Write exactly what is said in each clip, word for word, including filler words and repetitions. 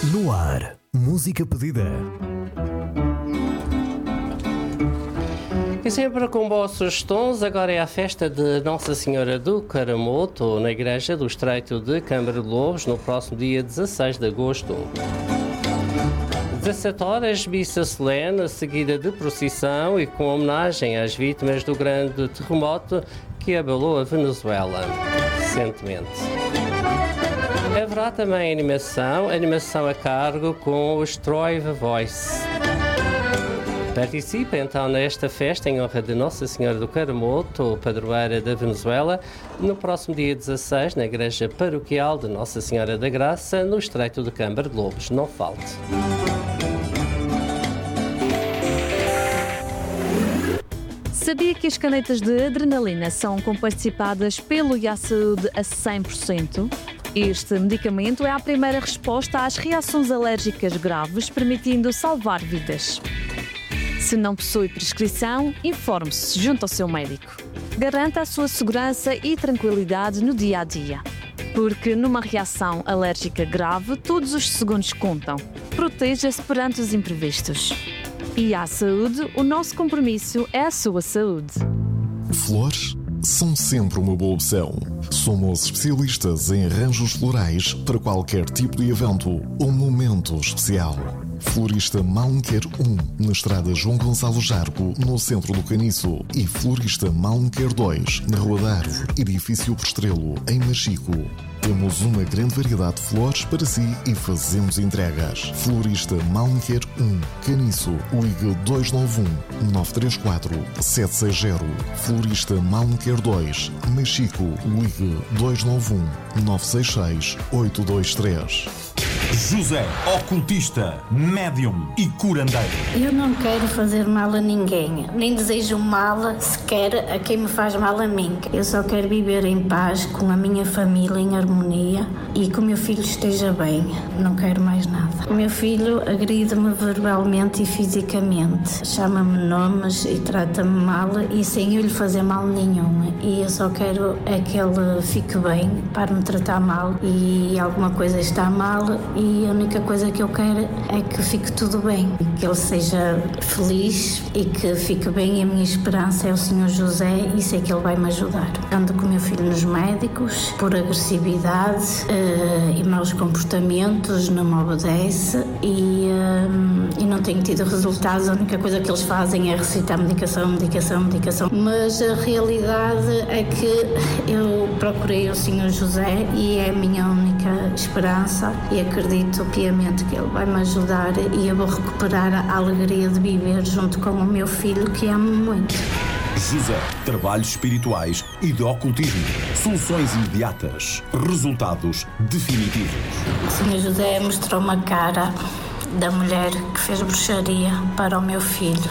No ar, música pedida. E sempre com boas sugestões, agora é a festa de Nossa Senhora do Caramoto, na Igreja do Estreito de Câmara de Lobos, no próximo dia dezasseis de agosto. dezassete horas, missa solene, seguida de procissão e com homenagem às vítimas do grande terremoto que abalou a Venezuela recentemente. Haverá também animação, animação a cargo com os Troy The Voice. Participe então nesta festa em honra de Nossa Senhora do Caramoto, padroeira da Venezuela, no próximo dia dezasseis, na Igreja Paroquial de Nossa Senhora da Graça, no Estreito de Câmara de Lobos. Não falte. Sabia que as canetas de adrenalina são comparticipadas pelo I A Saúde a cem por cento? Este medicamento é a primeira resposta às reações alérgicas graves, permitindo salvar vidas. Se não possui prescrição, informe-se junto ao seu médico. Garanta a sua segurança e tranquilidade no dia a dia. Porque numa reação alérgica grave, todos os segundos contam. Proteja-se perante os imprevistos. I A Saúde, o nosso compromisso é a sua saúde. Flores são sempre uma boa opção. Somos especialistas em arranjos florais para qualquer tipo de evento ou momento especial. Florista Malmequer um, na estrada João Gonçalo Jarco, no centro do Caniço. E Florista Malmequer dois, na Rua da Árvore, edifício por Estrelo, em Machico. Temos uma grande variedade de flores para si e fazemos entregas. Florista Malmequer um, Caniço, ligue dois nove um, nove três quatro, sete seis zero. Florista Malmequer dois, Machico, ligue dois nove um, nove seis seis, oito dois três. José, ocultista, médium e curandeiro. Eu não quero fazer mal a ninguém, nem desejo mal sequer a quem me faz mal a mim. Eu só quero viver em paz com a minha família, em harmonia, e que o meu filho esteja bem. Não quero mais nada. O meu filho agride-me verbalmente e fisicamente. Chama-me nomes e trata-me mal e sem eu lhe fazer mal nenhum. E eu só quero é que ele fique bem para me tratar mal e alguma coisa está mal. E a única coisa que eu quero é que fique tudo bem, que ele seja feliz e que fique bem. E a minha esperança é o senhor José e sei que ele vai me ajudar. Ando com o meu filho nos médicos por agressividade uh, e maus comportamentos, não me obedece e, uh, e não tenho tido resultados. A única coisa que eles fazem é recitar medicação, medicação, medicação. Mas a realidade é que eu procurei o senhor José e é a minha única esperança e acredito piamente que ele vai me ajudar e eu vou recuperar a alegria de viver junto com o meu filho, que amo muito. José, trabalhos espirituais e de ocultismo. Soluções imediatas. Resultados definitivos. O senhor José mostrou-me a cara da mulher que fez bruxaria para o meu filho.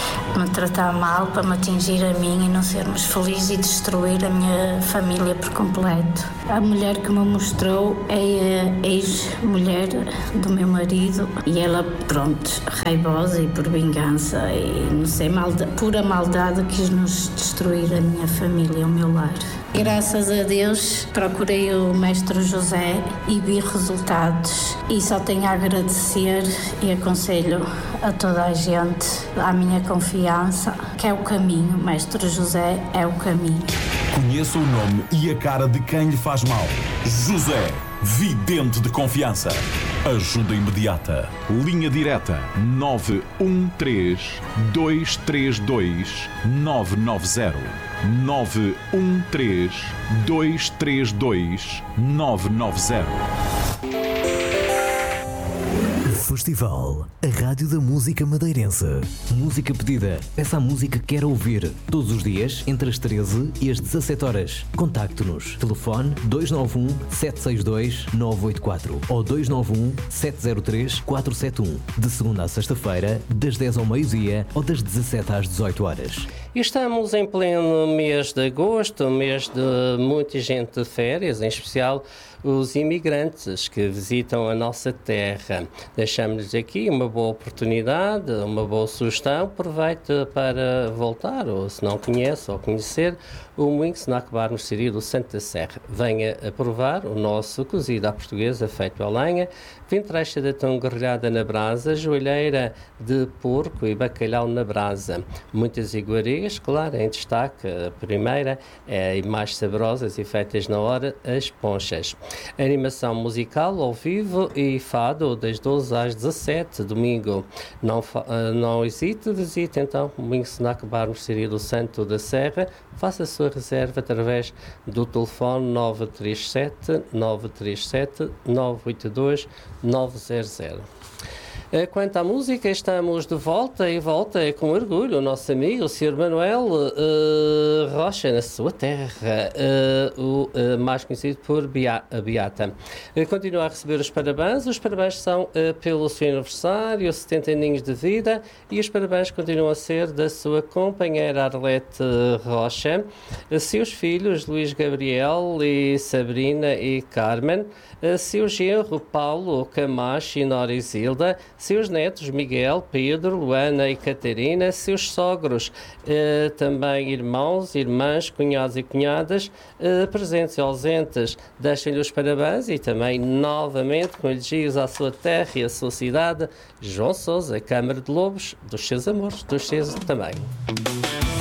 Me tratar mal, para me atingir a mim e não sermos felizes e destruir a minha família por completo. A mulher que me mostrou é a ex-mulher do meu marido e ela, pronto, raivosa e por vingança e não sei, maldade, pura maldade, quis nos destruir a minha família, o meu lar. Graças a Deus procurei o mestre José e vi resultados e só tenho a agradecer e aconselho a toda a gente, à minha confiança, que é o caminho. Mestre José é o caminho. Conheça o nome e a cara de quem lhe faz mal. José, vidente de confiança. Ajuda imediata. Linha direta nove um três, dois três dois, nove nove zero. nove um três, dois três dois, nove nove zero. Festival, a Rádio da Música Madeirense. Música pedida. Peça a música que quer ouvir. Todos os dias, entre as treze e as dezassete horas. Contacte-nos. Telefone dois nove um, sete seis dois, nove oito quatro ou dois nove um, sete zero três, quatro sete um. De segunda a sexta-feira, das dez ao meio-dia ou das dezassete às dezoito horas. E estamos em pleno mês de agosto, mês de muita gente de férias, em especial os imigrantes que visitam a nossa terra. Deixamos-lhes aqui uma boa oportunidade, uma boa sugestão. Aproveite para voltar, ou se não conhece, ou conhecer o Moinho Snack Bar Mercearia do Santo da Serra. Venha a provar o nosso cozido à portuguesa feito a lenha, ventreixa de atum grelhada na brasa, joelheira de porco e bacalhau na brasa. Muitas iguarias, claro, em destaque. A primeira é e mais saborosas e feitas na hora, as ponchas. Animação musical ao vivo e fado das doze às dezassete, domingo. Não, não hesite, visite então o Moinho Snack Bar Mercearia do Santo da Serra. Faça a sua reserva através do telefone nove três sete, nove três sete, nove oito dois, nove zero zero. Quanto à música, estamos de volta e volta é com orgulho o nosso amigo, o senhor Manuel uh, Rocha, na sua terra, uh, o uh, mais conhecido por Beata. Uh, continua a receber os parabéns. Os parabéns são uh, pelo seu aniversário, setenta aninhos de vida, e os parabéns continuam a ser da sua companheira Arlete Rocha, uh, seus filhos Luís Gabriel e Sabrina e Carmen, uh, seu genro Paulo Camacho e Nora Isilda, seus netos Miguel, Pedro, Luana e Catarina, seus sogros, eh, também irmãos, irmãs, cunhados e cunhadas, eh, presentes e ausentes. Deixem-lhe os parabéns e também, novamente, com elogios à sua terra e à sua cidade, João Sousa, Câmara de Lobos, dos seus amores, dos seus também.